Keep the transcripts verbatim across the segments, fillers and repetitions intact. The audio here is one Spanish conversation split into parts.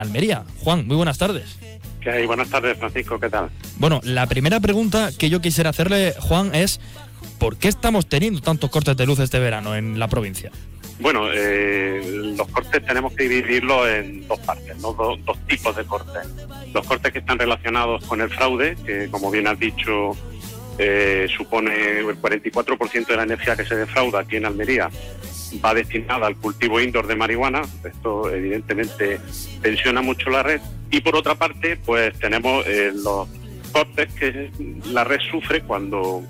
Almería. Juan, muy buenas tardes. ¿Qué hay? Buenas tardes, Francisco, ¿qué tal? Bueno, la primera pregunta que yo quisiera hacerle, Juan, es ¿por qué estamos teniendo tantos cortes de luz este verano en la provincia? Bueno, eh, los cortes tenemos que dividirlos en dos partes, ¿no? Do, dos tipos de cortes. Los cortes que están relacionados con el fraude, que como bien has dicho, eh, supone el cuarenta y cuatro por ciento de la energía que se defrauda aquí en Almería, va destinada al cultivo indoor de marihuana. Esto evidentemente tensiona mucho la red. Y por otra parte, pues tenemos eh, los cortes que la red sufre cuando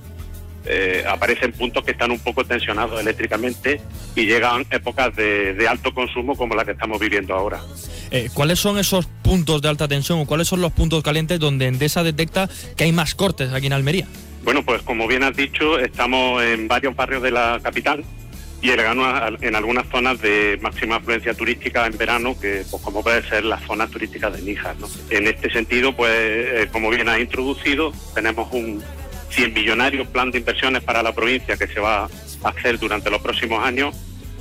eh, aparecen puntos que están un poco tensionados eléctricamente y llegan épocas de, de alto consumo como la que estamos viviendo ahora. Eh, ¿Cuáles son esos puntos de alta tensión o cuáles son los puntos calientes donde Endesa detecta que hay más cortes aquí en Almería? Bueno, pues como bien has dicho, estamos en varios barrios de la capital y en algunas zonas de máxima afluencia turística en verano, que pues como puede ser las zonas turísticas de Níjar, ¿no? En este sentido, pues eh, como bien has introducido, tenemos un cien millonario plan de inversiones para la provincia que se va a hacer durante los próximos años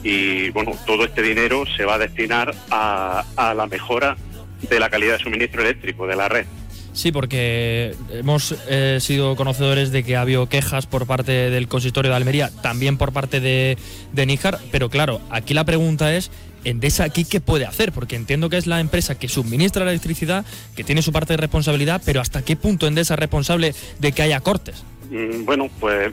y bueno, todo este dinero se va a destinar a, a la mejora de la calidad de suministro eléctrico de la red. Sí, porque hemos eh, sido conocedores de que ha habido quejas por parte del consistorio de Almería, también por parte de, de Níjar, pero claro, aquí la pregunta es, ¿Endesa aquí qué puede hacer? Porque entiendo que es la empresa que suministra la electricidad, que tiene su parte de responsabilidad, pero ¿hasta qué punto Endesa es responsable de que haya cortes? Bueno, pues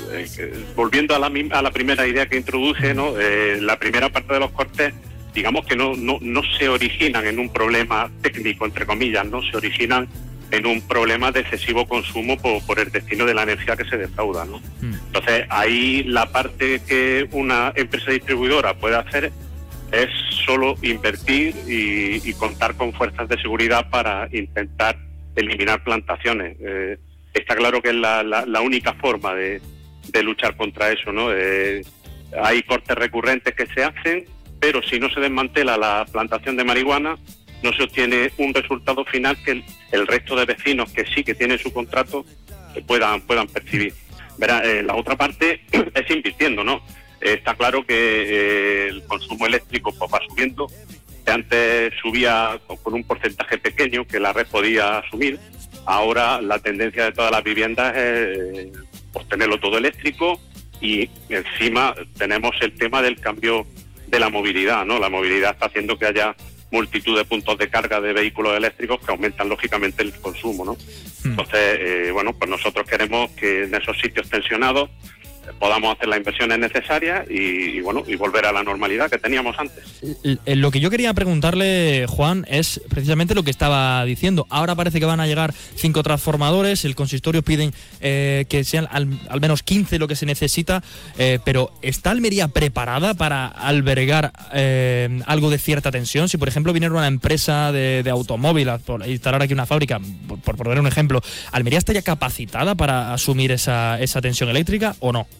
eh, volviendo a la, a la primera idea que introduce, ¿no? Eh, la primera parte de los cortes, digamos que no, no, no se originan en un problema técnico, entre comillas, no se originan en un problema de excesivo consumo por, por el destino de la energía que se defrauda, ¿no? Mm. Entonces, ahí la parte que una empresa distribuidora puede hacer es solo invertir y, y contar con fuerzas de seguridad para intentar eliminar plantaciones. Eh, está claro que es la, la, la única forma de, de luchar contra eso, ¿no? Eh, hay cortes recurrentes que se hacen, pero si no se desmantela la plantación de marihuana, no se obtiene un resultado final que el, el resto de vecinos que sí que tienen su contrato puedan, puedan percibir. Verá, eh, la otra parte es invirtiendo, ¿no? Eh, está claro que eh, el consumo eléctrico pues, va subiendo. Antes subía con un porcentaje pequeño que la red podía asumir. Ahora la tendencia de todas las viviendas es pues, tenerlo todo eléctrico y encima tenemos el tema del cambio de la movilidad, ¿no? La movilidad está haciendo que haya multitud de puntos de carga de vehículos eléctricos que aumentan lógicamente el consumo, ¿no? Mm. Entonces, eh, bueno, pues nosotros queremos que en esos sitios tensionados podamos hacer las inversiones necesarias y, y bueno y volver a la normalidad que teníamos antes. Lo que yo quería preguntarle, Juan, es precisamente lo que estaba diciendo. Ahora parece que van a llegar cinco transformadores, el consistorio piden eh, que sean al, al menos quince lo que se necesita, eh, pero ¿está Almería preparada para albergar eh, algo de cierta tensión? Si por ejemplo viniera una empresa de, de automóviles por instalar aquí una fábrica, por, por poner un ejemplo, ¿Almería estaría capacitada para asumir esa, esa tensión eléctrica o no?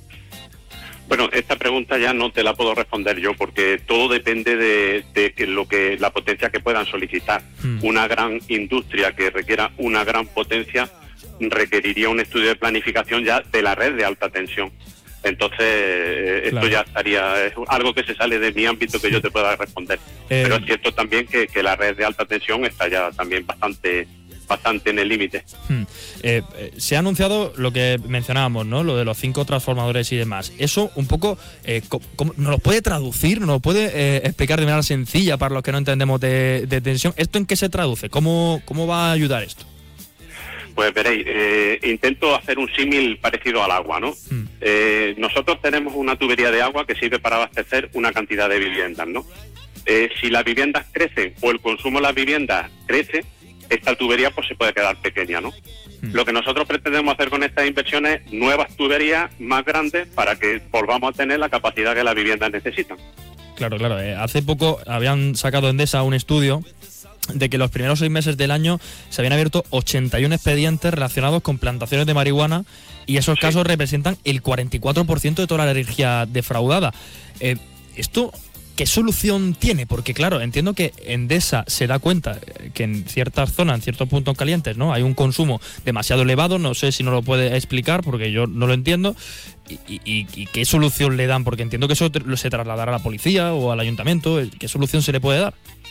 Bueno, esta pregunta ya no te la puedo responder yo porque todo depende de, de que lo que la potencia que puedan solicitar. Mm. Una gran industria que requiera una gran potencia requeriría un estudio de planificación ya de la red de alta tensión. Entonces, eh, esto claro. ya estaría, es algo que se sale de mi ámbito que yo te pueda responder. Eh, Pero es cierto también que, que la red de alta tensión está ya también bastante... bastante en el límite. Hmm. Eh, eh, se ha anunciado lo que mencionábamos, ¿no? Lo de los cinco transformadores y demás. Eso un poco, eh, ¿cómo, ¿nos lo puede traducir? ¿Nos lo puede eh, explicar de manera sencilla para los que no entendemos de, de tensión? ¿Esto en qué se traduce? ¿Cómo, cómo va a ayudar esto? Pues veréis, eh, intento hacer un símil parecido al agua, ¿no? Hmm. Eh, nosotros tenemos una tubería de agua que sirve para abastecer una cantidad de viviendas, ¿no? Eh, si las viviendas crecen o el consumo de las viviendas crece, esta tubería pues se puede quedar pequeña, ¿no? Mm. Lo que nosotros pretendemos hacer con estas inversiones es nuevas tuberías más grandes para que volvamos a tener la capacidad que las viviendas necesitan. Claro, claro. Eh, hace poco habían sacado Endesa un estudio de que los primeros seis meses del año se habían abierto ochenta y uno expedientes relacionados con plantaciones de marihuana y esos sí. casos representan el cuarenta y cuatro por ciento de toda la energía defraudada. Eh, esto... ¿Qué solución tiene? Porque claro, entiendo que Endesa se da cuenta que en ciertas zonas, en ciertos puntos calientes, ¿no? Hay un consumo demasiado elevado, no sé si nos lo puede explicar porque yo no lo entiendo. ¿Y, y, y qué solución le dan? Porque entiendo que eso se trasladará a la policía o al ayuntamiento. ¿Qué solución se le puede dar?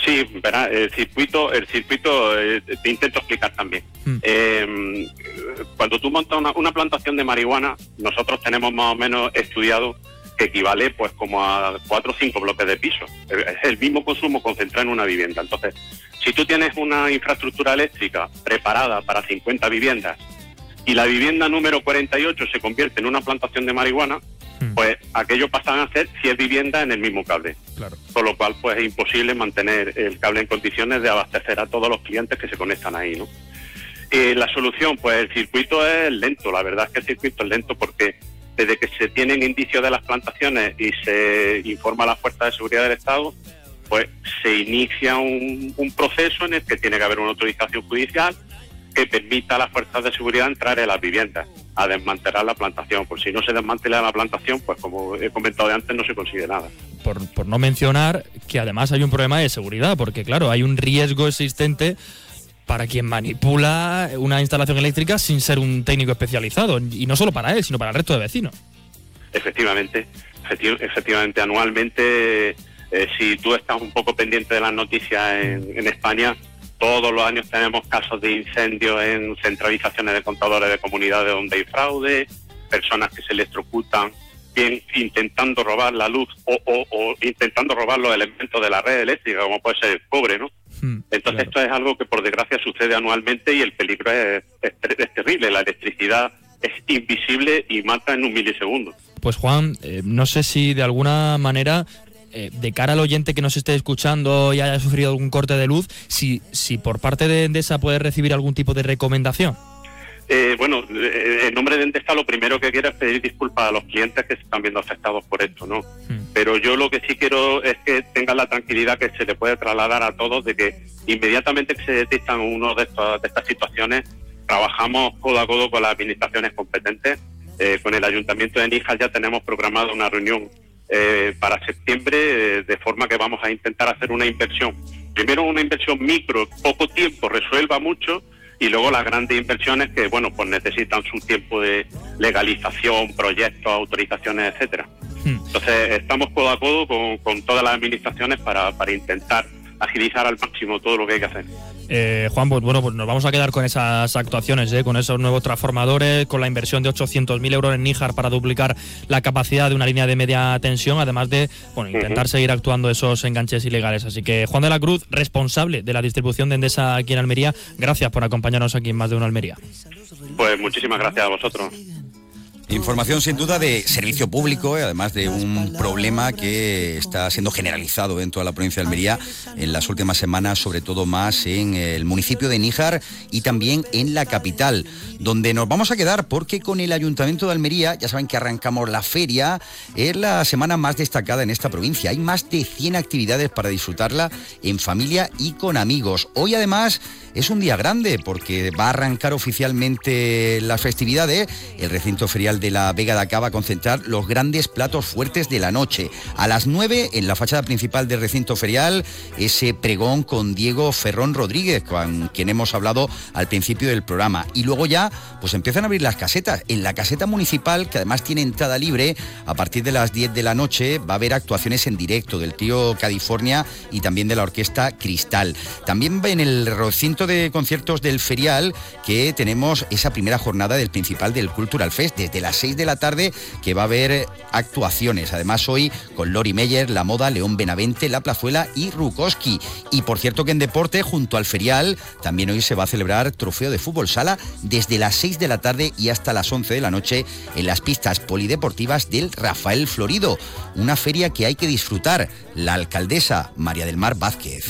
Sí, verá, el circuito, el circuito eh, te intento explicar también. Mm. Eh, cuando tú montas una, una plantación de marihuana, nosotros tenemos más o menos estudiado que equivale pues como a cuatro o cinco bloques de piso. Es el mismo consumo concentrado en una vivienda. Entonces, si tú tienes una infraestructura eléctrica preparada para cincuenta viviendas y la vivienda número cuarenta y ocho se convierte en una plantación de marihuana, mm. pues aquello pasan a ser cien viviendas en el mismo cable. Claro. Con lo cual pues es imposible mantener el cable en condiciones de abastecer a todos los clientes que se conectan ahí, ¿no? Eh, la solución, pues el circuito es lento. La verdad es que el circuito es lento porque desde que se tienen indicios de las plantaciones y se informa a las fuerzas de seguridad del Estado, pues se inicia un, un proceso en el que tiene que haber una autorización judicial que permita a las fuerzas de seguridad entrar en las viviendas a desmantelar la plantación. Pues si no se desmantela la plantación, pues como he comentado antes, no se consigue nada. Por, por no mencionar que además hay un problema de seguridad, porque claro, hay un riesgo existente para quien manipula una instalación eléctrica sin ser un técnico especializado, y no solo para él, sino para el resto de vecinos. Efectivamente, efecti- efectivamente, anualmente, eh, si tú estás un poco pendiente de las noticias en, en España, todos los años tenemos casos de incendios en centralizaciones de contadores de comunidades donde hay fraude, personas que se electrocutan, bien intentando robar la luz o, o, o intentando robar los elementos de la red eléctrica, como puede ser el cobre, ¿no? Entonces claro. Esto es algo que por desgracia sucede anualmente y el peligro es, es, es terrible. La electricidad es invisible y mata en un milisegundo. Pues Juan, eh, no sé si de alguna manera, eh, de cara al oyente que nos esté escuchando y haya sufrido algún corte de luz, si, si por parte de Endesa puede recibir algún tipo de recomendación. Eh, bueno, eh, en nombre de Endesa lo primero que quiero es pedir disculpas a los clientes que se están viendo afectados por esto, ¿no? Hmm. Pero yo lo que sí quiero es que tengan la tranquilidad que se le puede trasladar a todos de que inmediatamente que se detectan uno de, estos, de estas situaciones, trabajamos codo a codo con las administraciones competentes. Eh, con el Ayuntamiento de Níjar ya tenemos programada una reunión eh, para septiembre, eh, de forma que vamos a intentar hacer una inversión. Primero una inversión micro, poco tiempo, resuelva mucho, y luego las grandes inversiones que, bueno, pues necesitan su tiempo de legalización, proyectos, autorizaciones, etcétera. Hmm. Entonces, estamos codo a codo con, con todas las administraciones para, para intentar agilizar al máximo todo lo que hay que hacer. Eh, Juan, pues bueno, pues nos vamos a quedar con esas actuaciones, ¿eh? Con esos nuevos transformadores, con la inversión de ochocientos mil euros en Níjar para duplicar la capacidad de una línea de media tensión, además de, bueno, intentar uh-huh. seguir actuando esos enganches ilegales. Así que Juan de la Cruz, responsable de la distribución de Endesa aquí en Almería, gracias por acompañarnos aquí en Más de Uno Almería. Pues muchísimas gracias a vosotros. Información sin duda de servicio público, además de un problema que está siendo generalizado en toda la provincia de Almería en las últimas semanas, sobre todo más en el municipio de Níjar y también en la capital, donde nos vamos a quedar porque con el Ayuntamiento de Almería, ya saben que arrancamos la feria, es la semana más destacada en esta provincia. Hay más de cien actividades para disfrutarla en familia y con amigos. Hoy además es un día grande porque va a arrancar oficialmente las festividades. El recinto ferial de la Vega de Acá va a concentrar los grandes platos fuertes de la noche. A las nueve, en la fachada principal del recinto ferial, ese pregón con Diego Ferrón Rodríguez, con quien hemos hablado al principio del programa. Y luego ya, pues empiezan a abrir las casetas. En la caseta municipal, que además tiene entrada libre, a partir de las diez de la noche va a haber actuaciones en directo del trío California y también de la orquesta Cristal. También en el recinto de conciertos del ferial, que tenemos esa primera jornada del principal del Cultural Fest, desde las seis de la tarde, que va a haber actuaciones. Además hoy con Lori Meyer, La Moda, León Benavente, La Plazuela y Rukoski. Y por cierto que en deporte, junto al ferial, también hoy se va a celebrar trofeo de fútbol sala desde las seis de la tarde y hasta las once de la noche en las pistas polideportivas del Rafael Florido. Una feria que hay que disfrutar. La alcaldesa María del Mar Vázquez.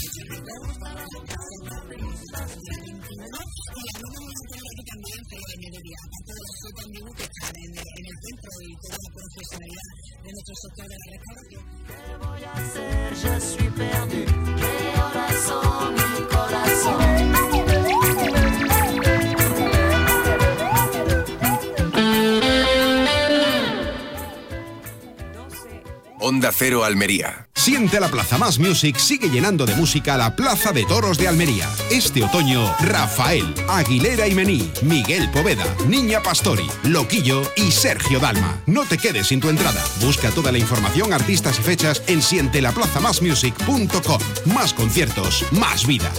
Onda Cero Almería. Siente la Plaza Más Music sigue llenando de música la Plaza de Toros de Almería. Este otoño, Rafael, Aguilera y Mení, Miguel Poveda, Niña Pastori, Loquillo y Sergio Dalma. No te quedes sin tu entrada. Busca toda la información, artistas y fechas en siente la plaza más music punto com. Más conciertos, más vida.